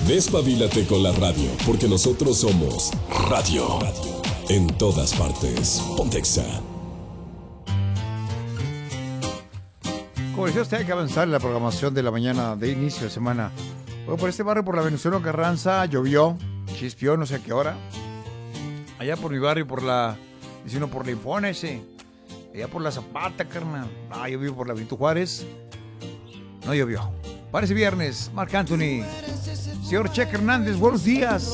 Despabílate con la radio, porque nosotros somos radio. En todas partes. Pontexa. Como decía usted, hay que avanzar en la programación de la mañana de inicio de semana. Bueno, por este barrio, por la Venustiano Carranza, llovió, chispió, no sé a qué hora. Allá por mi barrio, por la Infonese. Allá por la Zapata, carnal. Yo vivo por la Benito Juárez. No llovió. Parece viernes, Marc Anthony. Señor Cheque Hernández, buenos días.